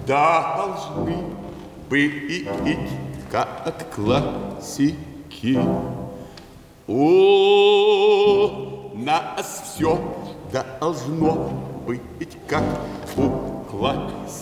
должны быть как классики. У нас все должно быть как у классики.